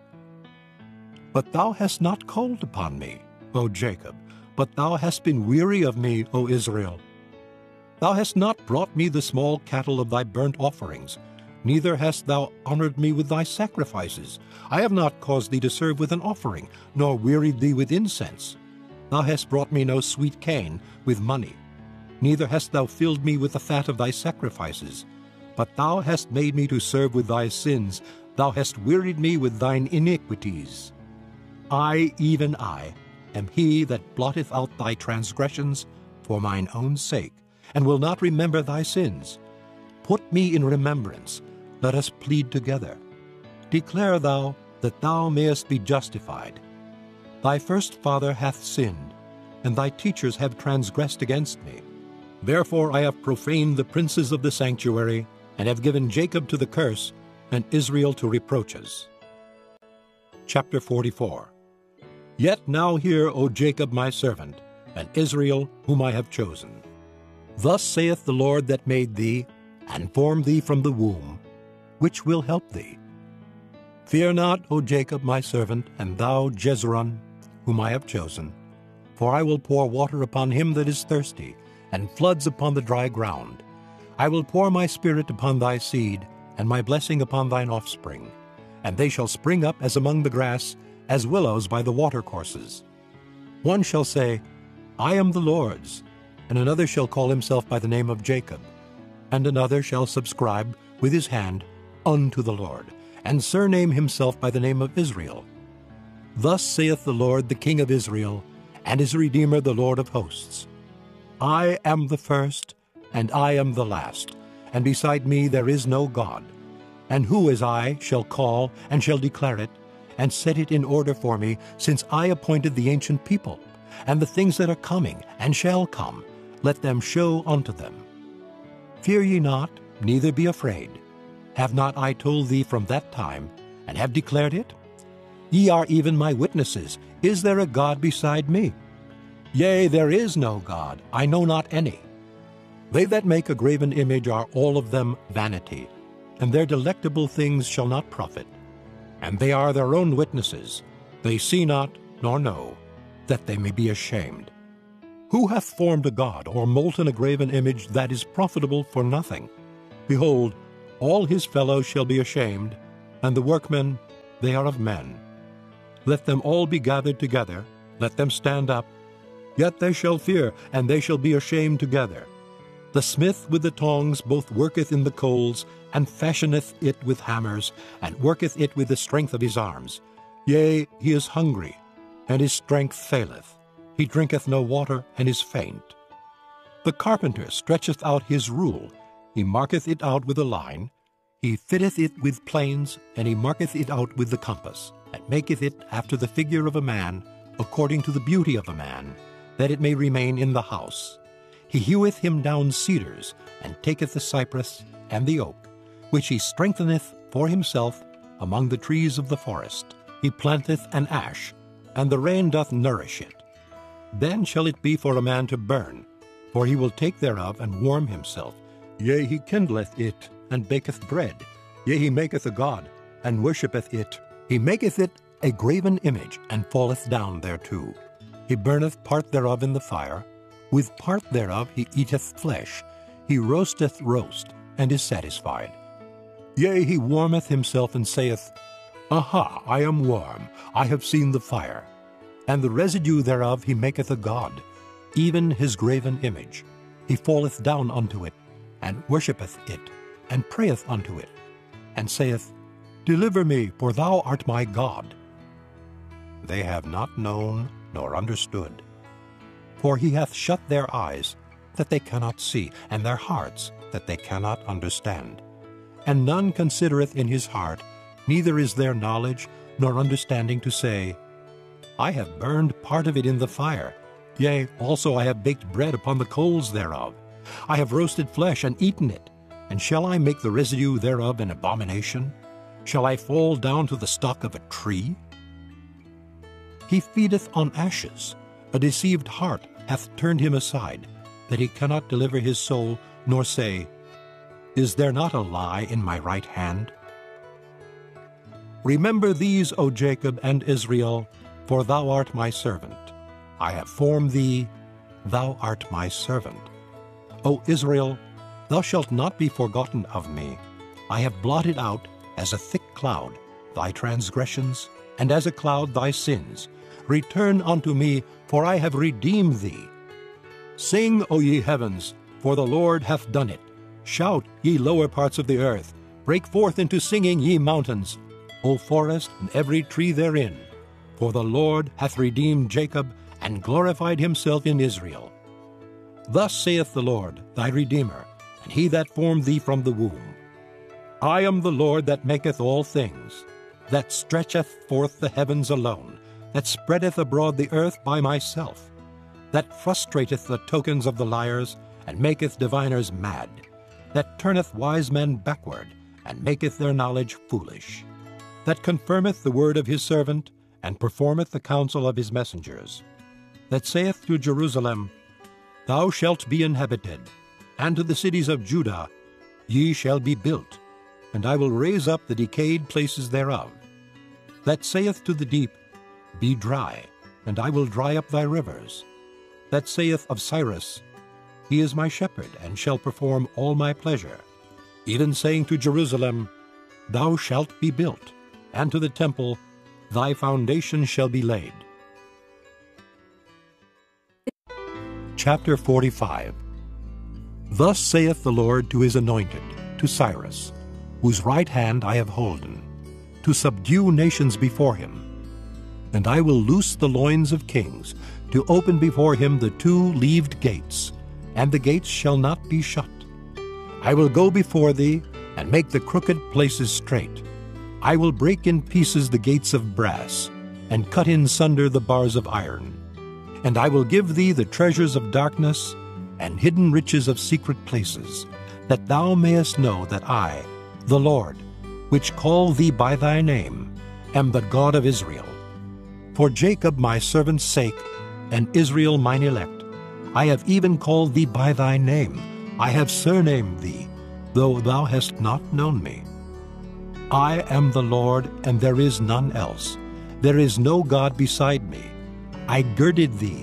But thou hast not called upon me, O Jacob, but thou hast been weary of me, O Israel. Thou hast not brought me the small cattle of thy burnt offerings, neither hast thou honored me with thy sacrifices. I have not caused thee to serve with an offering, nor wearied thee with incense. Thou hast brought me no sweet cane with money, neither hast thou filled me with the fat of thy sacrifices. But thou hast made me to serve with thy sins, thou hast wearied me with thine iniquities. I, even I, am he that blotteth out thy transgressions for mine own sake, and will not remember thy sins. Put me in remembrance, let us plead together. Declare thou, that thou mayest be justified. Thy first father hath sinned, and thy teachers have transgressed against me. Therefore I have profaned the princes of the sanctuary, and have given Jacob to the curse, and Israel to reproaches. Chapter forty-four. Yet now hear, O Jacob my servant, and Israel whom I have chosen. Thus saith the Lord that made thee, and formed thee from the womb, which will help thee. Fear not, O Jacob my servant, and thou Jezreel, whom I have chosen. For I will pour water upon him that is thirsty, and floods upon the dry ground. I will pour my spirit upon thy seed, and my blessing upon thine offspring. And they shall spring up as among the grass, as willows by the watercourses. One shall say, I am the Lord's, and another shall call himself by the name of Jacob, and another shall subscribe with his hand unto the Lord, and surname himself by the name of Israel. Thus saith the Lord, the King of Israel, and his Redeemer, the Lord of hosts. I am the first, and I am the last, and beside me there is no God. And who as I shall call, and shall declare it, and set it in order for me, since I appointed the ancient people, and the things that are coming, and shall come, let them show unto them. Fear ye not, neither be afraid. Have not I told thee from that time, and have declared it? Ye are even my witnesses. Is there a God beside me? Yea, there is no God, I know not any. They that make a graven image are all of them vanity, and their delectable things shall not profit. And they are their own witnesses. They see not, nor know, that they may be ashamed. Who hath formed a god, or molten a graven image that is profitable for nothing? Behold, all his fellows shall be ashamed, and the workmen, they are of men. Let them all be gathered together, let them stand up. Yet they shall fear, and they shall be ashamed together. The smith with the tongs both worketh in the coals, and fashioneth it with hammers, and worketh it with the strength of his arms. Yea, he is hungry, and his strength faileth. He drinketh no water, and is faint. The carpenter stretcheth out his rule. He marketh it out with a line. He fitteth it with planes, and he marketh it out with the compass, and maketh it after the figure of a man, according to the beauty of a man, that it may remain in the house. He heweth him down cedars, and taketh the cypress and the oak, which he strengtheneth for himself among the trees of the forest. He planteth an ash, and the rain doth nourish it. Then shall it be for a man to burn, for he will take thereof and warm himself. Yea, he kindleth it, and baketh bread. Yea, he maketh a god, and worshippeth it. He maketh it a graven image, and falleth down thereto. He burneth part thereof in the fire. With part thereof he eateth flesh. He roasteth roast, and is satisfied. Yea, he warmeth himself, and saith, Aha, I am warm, I have seen the fire. And the residue thereof he maketh a god, even his graven image. He falleth down unto it, and worshippeth it, and prayeth unto it, and saith, Deliver me, for thou art my God. They have not known nor understood. For he hath shut their eyes, that they cannot see, and their hearts, that they cannot understand. And none considereth in his heart, neither is there knowledge nor understanding to say, I have burned part of it in the fire, yea, also I have baked bread upon the coals thereof. I have roasted flesh and eaten it, and shall I make the residue thereof an abomination? Shall I fall down to the stock of a tree? He feedeth on ashes. A deceived heart hath turned him aside, that he cannot deliver his soul, nor say, Is there not a lie in my right hand? Remember these, O Jacob and Israel, for thou art my servant. I have formed thee, thou art my servant. O Israel, thou shalt not be forgotten of me. I have blotted out, as a thick cloud, thy transgressions, and as a cloud thy sins. Return unto me, for I have redeemed thee. Sing, O ye heavens, for the Lord hath done it. Shout, ye lower parts of the earth. Break forth into singing, ye mountains, O forest, and every tree therein. For the Lord hath redeemed Jacob, and glorified himself in Israel. Thus saith the Lord, thy Redeemer, and he that formed thee from the womb. I am the Lord that maketh all things, that stretcheth forth the heavens alone, that spreadeth abroad the earth by myself, that frustrateth the tokens of the liars, and maketh diviners mad, that turneth wise men backward, and maketh their knowledge foolish, that confirmeth the word of his servant, and performeth the counsel of his messengers, that saith to Jerusalem, Thou shalt be inhabited, and to the cities of Judah, Ye shall be built, and I will raise up the decayed places thereof, that saith to the deep, Be dry, and I will dry up thy rivers, that saith of Cyrus, He is my shepherd, and shall perform all my pleasure, even saying to Jerusalem, Thou shalt be built, and to the temple, Thy foundation shall be laid. Chapter forty-five. Thus saith the Lord to his anointed, to Cyrus, whose right hand I have holden, to subdue nations before him. And I will loose the loins of kings, to open before him the two leaved gates, and the gates shall not be shut. I will go before thee, and make the crooked places straight. I will break in pieces the gates of brass, and cut in sunder the bars of iron. And I will give thee the treasures of darkness, and hidden riches of secret places, that thou mayest know that I, the Lord, which call thee by thy name, am the God of Israel. For Jacob my servant's sake, and Israel mine elect, I have even called thee by thy name. I have surnamed thee, though thou hast not known me. I am the Lord, and there is none else. There is no God beside me. I girded thee,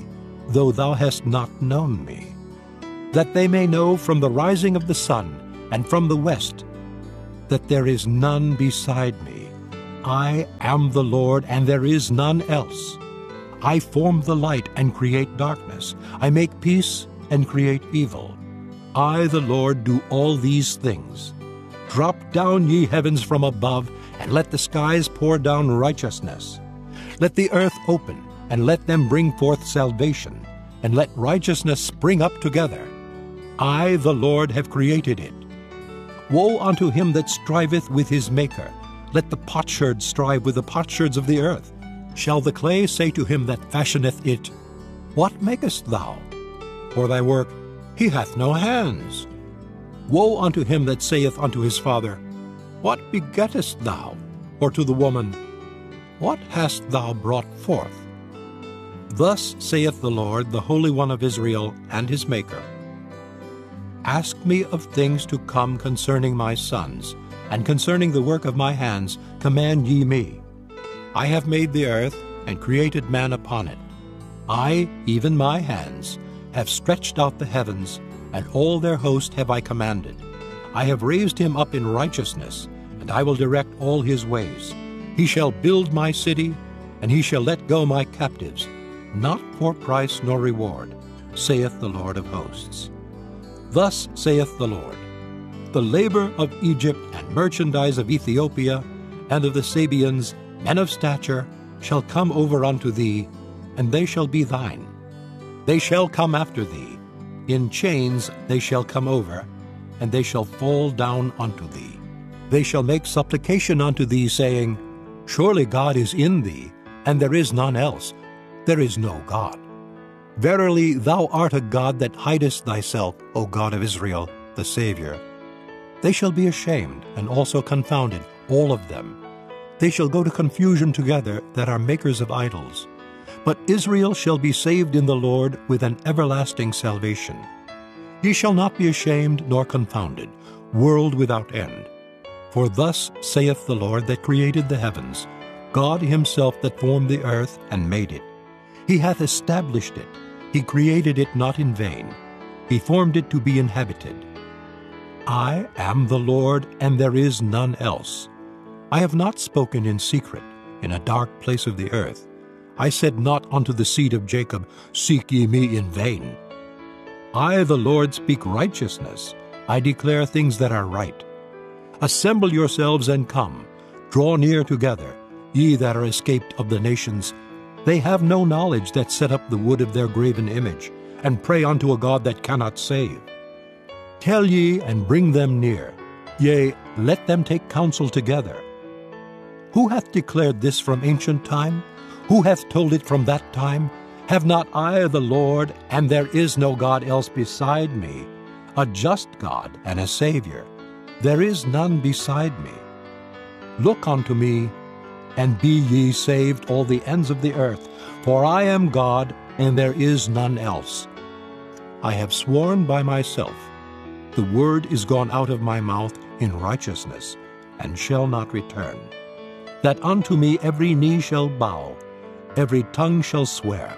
though thou hast not known me, that they may know from the rising of the sun and from the west that there is none beside me. I am the Lord, and there is none else. I form the light and create darkness. I make peace and create evil. I, the Lord, do all these things. Drop down, ye heavens, from above, and let the skies pour down righteousness. Let the earth open, and let them bring forth salvation, and let righteousness spring up together. I, the Lord, have created it. Woe unto him that striveth with his Maker. Let the potsherd strive with the potsherds of the earth. Shall the clay say to him that fashioneth it, What makest thou? For thy work, he hath no hands. Woe unto him that saith unto his father, What begettest thou? Or to the woman, What hast thou brought forth? Thus saith the Lord, the Holy One of Israel, and his Maker, Ask me of things to come concerning my sons, and concerning the work of my hands command ye me. I have made the earth, and created man upon it. I, even my hands, have stretched out the heavens, and all their host have I commanded. I have raised him up in righteousness, and I will direct all his ways. He shall build my city, and he shall let go my captives, not for price nor reward, saith the Lord of hosts. Thus saith the Lord, The labor of Egypt and merchandise of Ethiopia and of the Sabeans, men of stature, shall come over unto thee, and they shall be thine. They shall come after thee. In chains they shall come over, and they shall fall down unto thee. They shall make supplication unto thee, saying, Surely God is in thee, and there is none else. There is no God. Verily thou art a God that hidest thyself, O God of Israel, the Savior. They shall be ashamed, and also confounded, all of them. They shall go to confusion together that are makers of idols. But Israel shall be saved in the Lord with an everlasting salvation. He shall not be ashamed nor confounded, world without end. For thus saith the Lord that created the heavens, God himself that formed the earth and made it. He hath established it. He created it not in vain. He formed it to be inhabited. I am the Lord, and there is none else. I have not spoken in secret, in a dark place of the earth. I said not unto the seed of Jacob, Seek ye me in vain. I, the Lord, speak righteousness. I declare things that are right. Assemble yourselves and come. Draw near together, ye that are escaped of the nations. They have no knowledge that set up the wood of their graven image, and pray unto a God that cannot save. Tell ye, and bring them near. Yea, let them take counsel together. Who hath declared this from ancient time? Who hath told it from that time? Have not I the Lord, and there is no God else beside me, a just God and a Savior? There is none beside me. Look unto me, and be ye saved, all the ends of the earth, for I am God, and there is none else. I have sworn by myself, the word is gone out of my mouth in righteousness, and shall not return, that unto me every knee shall bow, every tongue shall swear.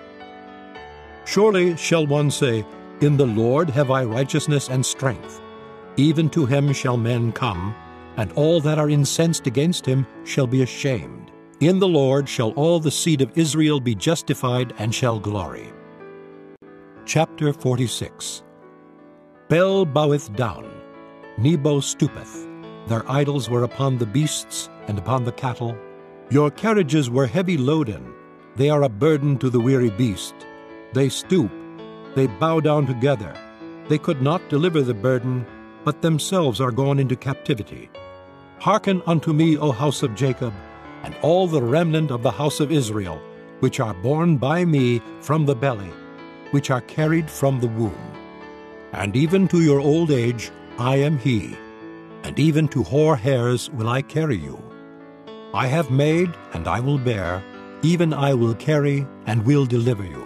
Surely shall one say, In the Lord have I righteousness and strength. Even to him shall men come, and all that are incensed against him shall be ashamed. In the Lord shall all the seed of Israel be justified and shall glory. Chapter forty-six. Bel boweth down, Nebo stoopeth. Their idols were upon the beasts and upon the cattle. Your carriages were heavy loaden. They are a burden to the weary beast. They stoop, they bow down together. They could not deliver the burden, but themselves are gone into captivity. Hearken unto me, O house of Jacob, and all the remnant of the house of Israel, which are born by me from the belly, which are carried from the womb. And even to your old age I am he, and even to hoar hairs will I carry you. I have made, and I will bear, even I will carry, and will deliver you.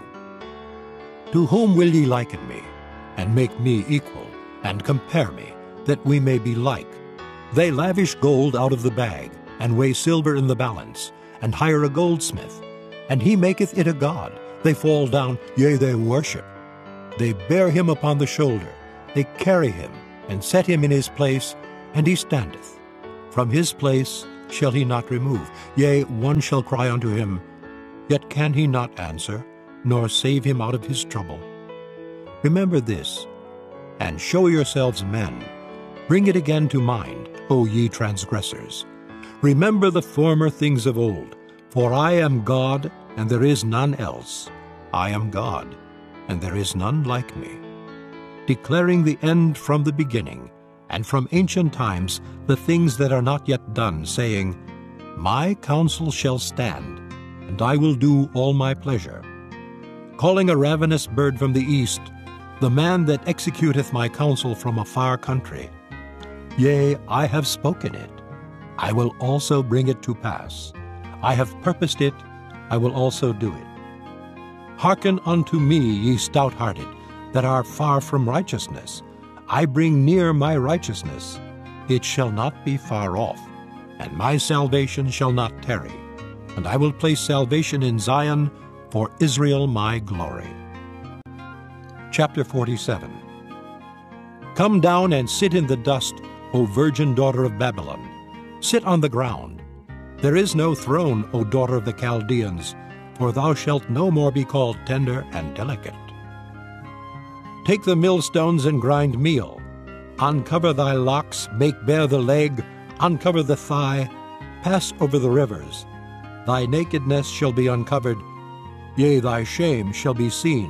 To whom will ye liken me, and make me equal, and compare me, that we may be like? They lavish gold out of the bag, and weigh silver in the balance, and hire a goldsmith, and he maketh it a god, They fall down, yea, they worship. They bear him upon the shoulder, they carry him, and set him in his place, and he standeth. From his place shall he not remove. Yea, one shall cry unto him, yet can he not answer, nor save him out of his trouble. Remember this, and show yourselves men. Bring it again to mind, O ye transgressors. Remember the former things of old. For I am God, and there is none else. I am God, and there is none like me, declaring the end from the beginning, and from ancient times the things that are not yet done, saying, My counsel shall stand, and I will do all my pleasure. Calling a ravenous bird from the east, the man that executeth my counsel from a far country. Yea, I have spoken it, I will also bring it to pass. I have purposed it, I will also do it. Hearken unto me, ye stout-hearted, that are far from righteousness. I bring near my righteousness. It shall not be far off, and my salvation shall not tarry. And I will place salvation in Zion, for Israel my glory. Chapter forty-seven. Come down and sit in the dust, O virgin daughter of Babylon. Sit on the ground. There is no throne, O daughter of the Chaldeans, for thou shalt no more be called tender and delicate. Take the millstones and grind meal. Uncover thy locks, make bare the leg, uncover the thigh, pass over the rivers. Thy nakedness shall be uncovered, yea, thy shame shall be seen.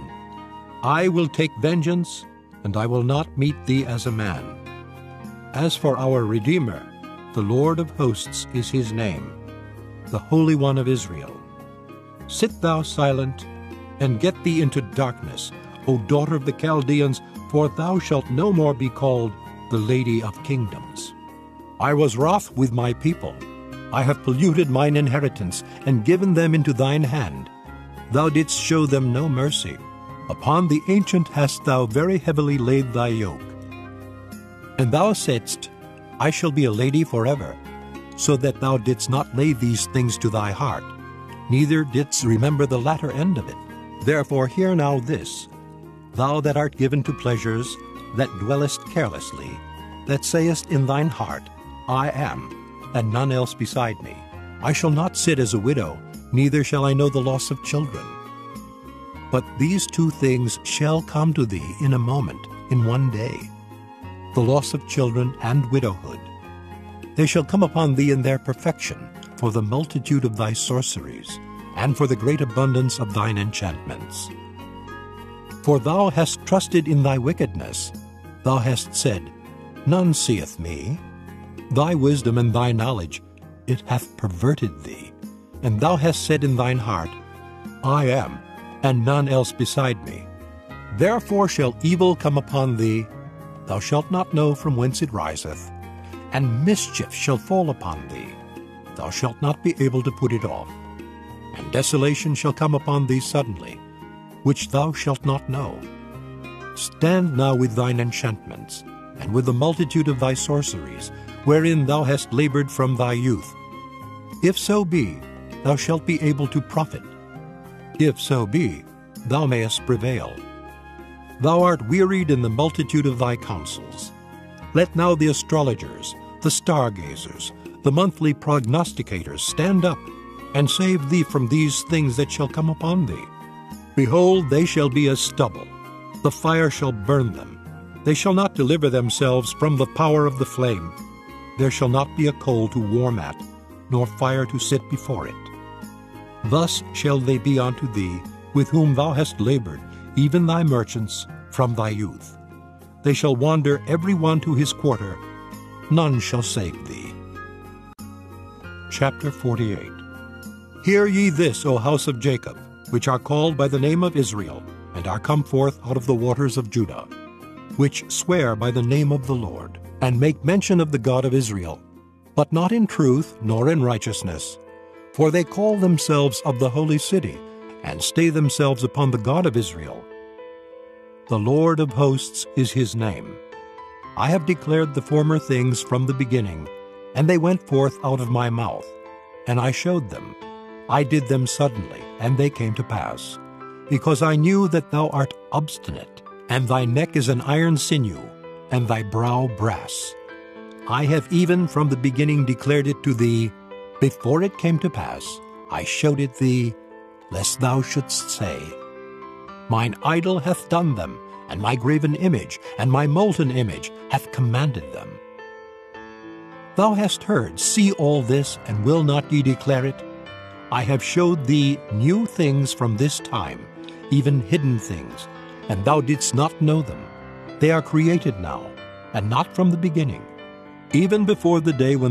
I will take vengeance, and I will not meet thee as a man. As for our Redeemer, the Lord of hosts is his name, the Holy One of Israel. Sit thou silent, and get thee into darkness, O daughter of the Chaldeans, for thou shalt no more be called the Lady of Kingdoms. I was wroth with my people. I have polluted mine inheritance, and given them into thine hand. Thou didst show them no mercy. Upon the ancient hast thou very heavily laid thy yoke. And thou saidst, I shall be a lady forever, so that thou didst not lay these things to thy heart, neither didst remember the latter end of it. Therefore hear now this, thou that art given to pleasures, that dwellest carelessly, that sayest in thine heart, I am, and none else beside me. I shall not sit as a widow, neither shall I know the loss of children. But these two things shall come to thee in a moment, in one day, the loss of children and widowhood. They shall come upon thee in their perfection, for the multitude of thy sorceries, and for the great abundance of thine enchantments. For thou hast trusted in thy wickedness. Thou hast said, None seeth me. Thy wisdom and thy knowledge, it hath perverted thee. And thou hast said in thine heart, I am, and none else beside me. Therefore shall evil come upon thee, thou shalt not know from whence it riseth, and mischief shall fall upon thee, thou shalt not be able to put it off. And desolation shall come upon thee suddenly, which thou shalt not know. Stand now with thine enchantments, and with the multitude of thy sorceries, wherein thou hast labored from thy youth. If so be, thou shalt be able to profit. If so be, thou mayest prevail. Thou art wearied in the multitude of thy counsels. Let now the astrologers, the stargazers, the monthly prognosticators stand up, and save thee from these things that shall come upon thee. Behold, they shall be as stubble. The fire shall burn them. They shall not deliver themselves from the power of the flame. There shall not be a coal to warm at, nor fire to sit before it. Thus shall they be unto thee, with whom thou hast labored, even thy merchants, from thy youth. They shall wander every one to his quarter. None shall save thee. Chapter forty-eight. Hear ye this, O house of Jacob, which are called by the name of Israel, and are come forth out of the waters of Judah, which swear by the name of the Lord, and make mention of the God of Israel, but not in truth nor in righteousness. For they call themselves of the holy city, and stay themselves upon the God of Israel. The Lord of hosts is his name. I have declared the former things from the beginning, and they went forth out of my mouth, and I showed them. I did them suddenly, and they came to pass. because I knew that thou art obstinate, and thy neck is an iron sinew, and thy brow brass. I have even from the beginning declared it to thee. Before it came to pass, I showed it thee, lest thou shouldst say, Mine idol hath done them, and my graven image, and my molten image hath commanded them. Thou hast heard, see all this, and will not ye declare it? I have showed thee new things from this time, even hidden things, and thou didst not know them. They are created now, and not from the beginning, even before the day when